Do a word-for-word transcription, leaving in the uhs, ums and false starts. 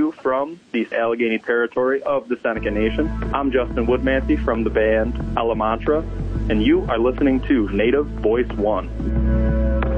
you from the Allegheny territory of the Seneca Nation. I'm Justin Woodmansey from the band Alamantra, and you are listening to Native Voice One.